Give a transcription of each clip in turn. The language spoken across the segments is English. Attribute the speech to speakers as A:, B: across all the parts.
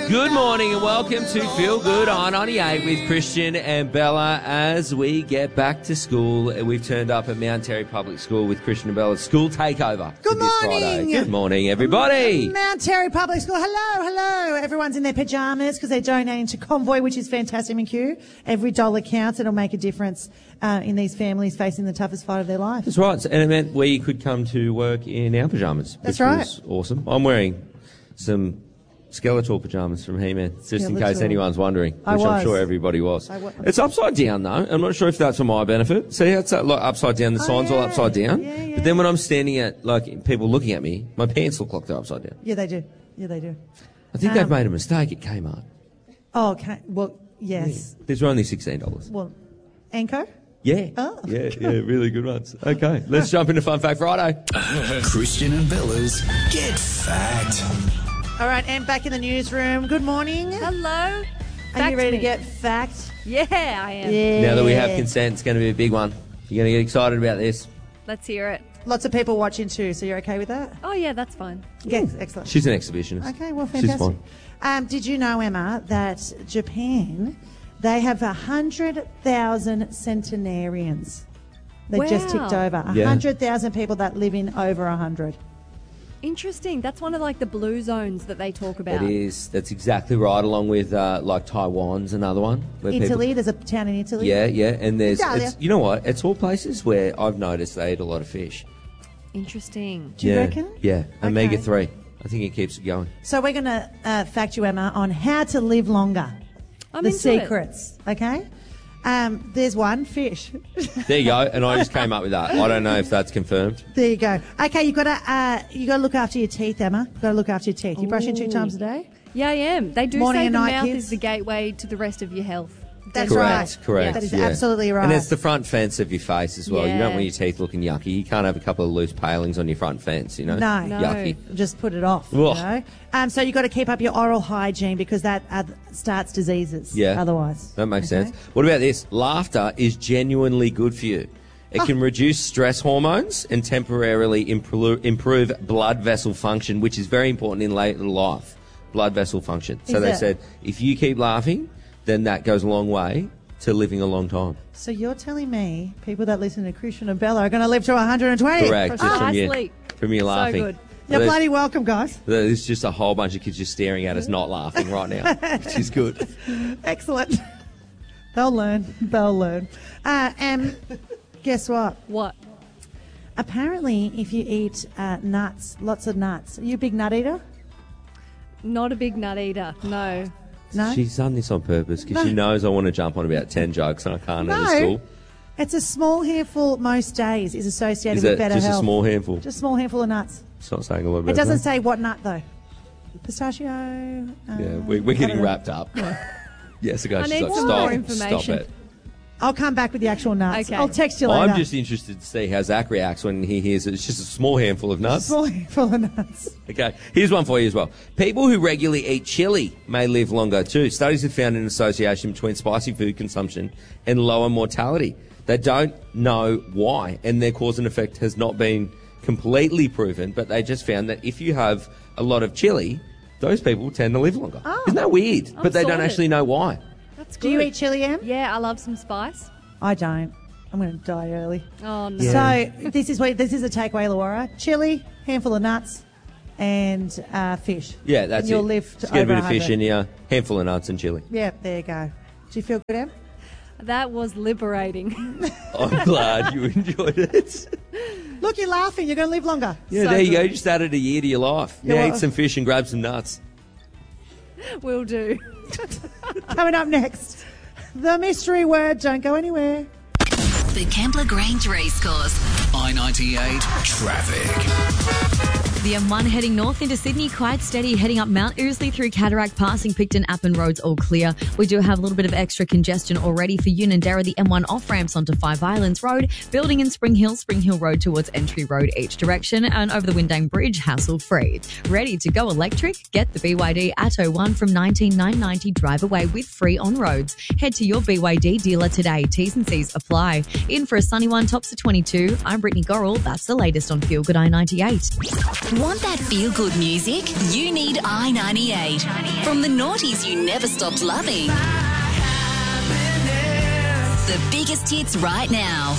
A: Good morning and welcome to Feel Good on 98 with Christian and Bella as we get back to school. We've turned up at Mount Terry Public School with Christian and Bella's school takeover.
B: Good
A: this
B: morning.
A: Friday. Good morning, everybody.
B: Mount Terry Public School. Hello. Everyone's in their pajamas because they're donating to Convoy, which is fantastic, McHugh. Every dollar counts. It'll make a difference in these families facing the toughest fight of their life.
A: That's right. And it meant we could come to work in our pajamas.
B: That's
A: which
B: right.
A: was awesome. I'm wearing some Skeletor pajamas from He-Man, just in case anyone's wondering, which I'm sure everybody was. It's upside down, though. I'm not sure if that's for my benefit. See how it's like upside down? The sign's all upside down.
B: Yeah.
A: But then when I'm standing at, like, people looking at me, my pants look like they're upside down.
B: Yeah, they do.
A: I think they've made a mistake at Kmart.
B: Oh, okay. Well, yes.
A: Yeah. These are only $16.
B: Well, Anko?
A: Yeah.
B: Oh.
A: Yeah, really good ones. Okay, let's jump into Fun Fact Friday.
C: Christian and Bella's Get Fact.
B: All right, and back in the newsroom. Good morning.
D: Hello.
B: Are you ready to get fact?
D: Yeah, I am.
B: Yeah.
A: Now that we have consent, it's going to be a big one. You're going to get excited about this.
D: Let's hear it.
B: Lots of people watching too, so you're okay with that?
D: Oh, yeah, that's fine.
B: Yes, excellent.
A: She's an exhibitionist.
B: Okay, well, fantastic.
A: She's fine.
B: Did you know, Emma, that Japan, they have 100,000 centenarians? They've just ticked over.
A: Yeah.
B: 100,000 people that live in over 100.
D: Interesting. That's one of like the blue zones that they talk about.
A: It is. That's exactly right, along with like Taiwan's another one. Where
B: Italy, there's a town in Italy.
A: Yeah, and there's,
B: Italia.
A: you know what? It's all places where I've noticed they eat a lot of fish.
D: Interesting.
B: Do you reckon?
A: Yeah,
B: Okay.
A: omega-3. I think it keeps it going.
B: So we're going to fact you, Emma, on how to live longer.
D: I'm
B: the
D: into
B: secrets, okay? There's one, fish.
A: There you go, and I just came up with that. I don't know if that's confirmed.
B: There you go. Okay, you got to look after your teeth, Emma. You've got to look after your teeth. You brushing 2 times a day?
D: Yeah, I am. They do
B: Morning
D: say
B: and
D: the
B: night,
D: mouth
B: kids.
D: is the gateway to the rest of your health.
B: That's
A: Correct.
B: That is absolutely right.
A: And it's the front fence of your face as well. You
D: Yeah.
A: don't want your teeth looking yucky. You can't have a couple of loose palings on your front fence, you know?
B: No.
A: Yucky.
B: Just put it off,
A: Ugh.
B: you know. So you've got to keep up your oral hygiene because that starts diseases.
A: Yeah.
B: Otherwise.
A: That makes
B: Okay.
A: sense. What about this? Laughter is genuinely good for you. It can reduce stress hormones and temporarily improve blood vessel function, which is very important in later life. Blood vessel function. So they said if you keep laughing, then that goes a long way to living a long time.
B: So you're telling me people that listen to Christian and Bella are going to live to 120?
A: Correct. Just from you,
D: Nicely.
A: from you laughing.
D: So good.
B: You're
A: There's-
B: bloody welcome, guys.
A: There's just a whole bunch of kids just staring at us, not laughing right now, which is good.
B: Excellent. They'll learn. And guess what?
D: What?
B: Apparently, if you eat nuts, lots of nuts, are you a big nut eater?
D: Not a big nut eater. No.
B: No?
A: She's done this on purpose because she knows I want to jump on about 10 jokes and I can't at the school.
B: It's a small handful most days is associated
A: Is
B: with
A: it
B: better
A: just
B: health.
A: a small handful?
B: Just a small handful of nuts.
A: It's not saying a lot about
B: It doesn't
A: that.
B: say what nut, though. Pistachio?
A: Yeah, we're getting wrapped up. Yes,
D: I
A: she's
D: need
A: like,
D: some
A: stop,
D: more information.
A: stop it.
B: I'll come back with the actual nuts.
D: Okay.
B: I'll text you later.
A: I'm just interested to see how Zach reacts when he hears it's just a small handful of nuts.
B: Small handful of nuts.
A: Okay, here's one for you as well. People who regularly eat chili may live longer too. Studies have found an association between spicy food consumption and lower mortality. They don't know why, and their cause and effect has not been completely proven, but they just found that if you have a lot of chili, those people tend to live longer.
B: Oh.
A: Isn't that weird?
D: I'm
A: But they don't
D: sorted.
A: actually know why.
D: That's good.
B: Do you eat chili, Em?
D: Yeah, I love some spice.
B: I don't. I'm going to die early.
D: Oh, no.
B: So this is a takeaway, Laura. Chili, handful of nuts, and fish.
A: Yeah, that's
B: and you'll
A: it.
B: live to
A: Just get a
B: over
A: bit of fish
B: 100.
A: in you, handful of nuts and chili.
B: Yeah, there you go. Do you feel good, Em?
D: That was liberating.
A: I'm glad you enjoyed it.
B: Look, you're laughing. You're going to live longer.
A: Yeah,
D: So
A: there you go.
D: good.
A: Just added a year to your life.
B: Yeah,
A: Yeah,
B: well-
A: eat some fish and grab some nuts.
D: Will do.
B: Coming up next, the mystery word. Don't go anywhere.
E: The Kembla Grange Racecourse.
C: I-98 traffic.
F: The M1 heading north into Sydney, quite steady, heading up Mount Ousley through Cataract, passing Picton, Appin roads all clear. We do have a little bit of extra congestion already for Unanderra, the M1 off-ramps onto Five Islands Road, building in Spring Hill Road towards Entry Road each direction, and over the Windang Bridge, hassle-free. Ready to go electric? Get the BYD Atto 1 from $19,990 drive away with free on roads. Head to your BYD dealer today. T's and C's apply. In for a sunny one, tops of 22. I'm Brittany Gorrell. That's the latest on Feel Good I-98.
E: Want that feel-good music? You need I-98. From the noughties you never stopped loving. The biggest hits right now.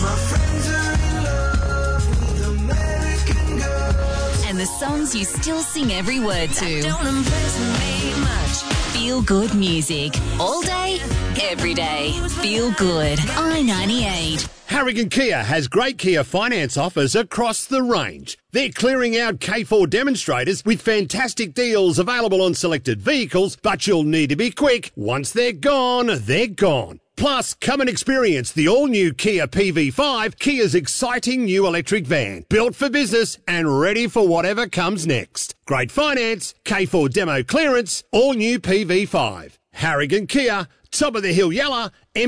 E: And the songs you still sing every word to. Don't impress me much. Feel good music. All day, every day. Feel good. I-98.
G: Harrigan Kia has great Kia finance offers across the range. They're clearing out K4 demonstrators with fantastic deals available on selected vehicles, but you'll need to be quick. Once they're gone, they're gone. Plus, come and experience the all-new Kia PV5, Kia's exciting new electric van, built for business and ready for whatever comes next. Great finance, K4 demo clearance, all-new PV5. Harrigan Kia, top of the hill Yella,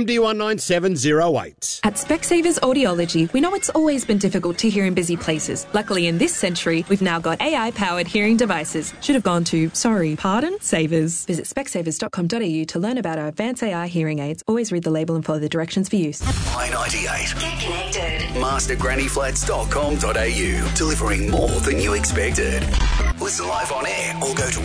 G: MD19708.
H: At Specsavers Audiology, we know it's always been difficult to hear in busy places. Luckily, in this century, we've now got AI-powered hearing devices. Should have gone to, Savers. Visit specsavers.com.au to learn about our advanced AI hearing aids. Always read the label and follow the directions for use.
C: I-98.
E: Get connected.
C: MasterGrannyFlats.com.au. Delivering more than you expected. Listen live on air or go to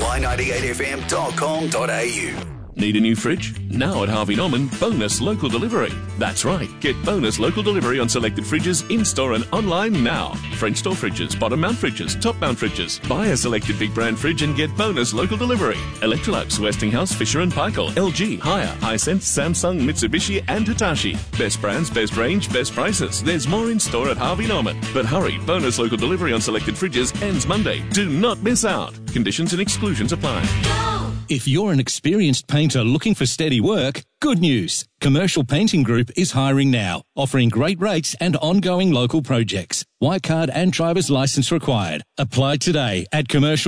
C: i98fm.com.au.
I: Need a new fridge? Now at Harvey Norman, bonus local delivery. That's right, get bonus local delivery on selected fridges in-store and online now. French store fridges, bottom mount fridges, top mount fridges. Buy a selected big brand fridge and get bonus local delivery. Electrolux, Westinghouse, Fisher & Paykel, LG, Haier, Hisense, Samsung, Mitsubishi and Hitachi. Best brands, best range, best prices. There's more in store at Harvey Norman. But hurry, bonus local delivery on selected fridges ends Monday. Do not miss out. Conditions and exclusions apply.
J: If you're an experienced painter looking for steady work, good news. Commercial Painting Group is hiring now, offering great rates and ongoing local projects. White card and driver's license required. Apply today at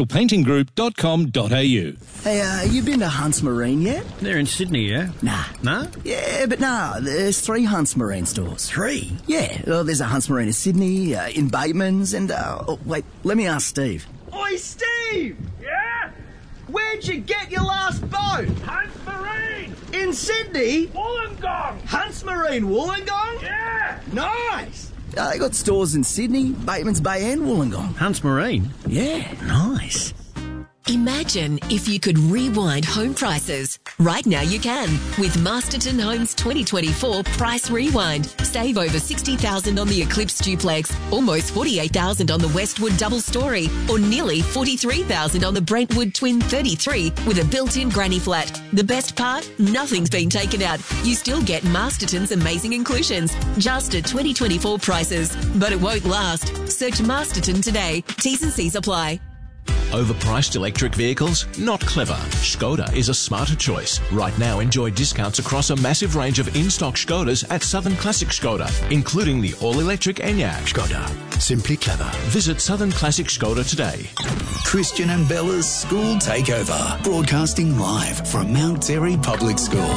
J: commercialpaintinggroup.com.au.
K: Hey, you been to Hunts Marine yet?
L: They're in Sydney, yeah?
K: Nah.
L: No?
K: Yeah, but nah, there's 3 Hunts Marine stores.
L: 3?
K: Yeah, well, there's a Hunts Marine in Sydney, in Bateman's, and, wait, let me ask Steve.
M: Oi, Steve! Yeah? Where'd you get your last boat? Hunts Marine! In Sydney? Wollongong! Hunts Marine Wollongong? Yeah! Nice!
K: They got stores in Sydney, Bateman's Bay and Wollongong.
L: Hunts Marine?
K: Yeah, nice.
E: Imagine if you could rewind home prices. Right now you can with Masterton Homes 2024 Price Rewind. Save over $60,000 on the Eclipse Duplex, almost $48,000 on the Westwood Double Story, or nearly $43,000 on the Brentwood Twin 33 with a built-in granny flat. The best part? Nothing's been taken out. You still get Masterton's amazing inclusions, just at 2024 prices. But it won't last. Search Masterton today. T's and C's apply.
N: Overpriced electric vehicles? Not clever. Skoda is a smarter choice. Right now, enjoy discounts across a massive range of in-stock Skodas at Southern Classic Skoda, including the all-electric Enyaq.
C: Skoda. Simply clever.
N: Visit Southern Classic Skoda today.
C: Christian and Bella's School Takeover. Broadcasting live from Mount Terry Public School.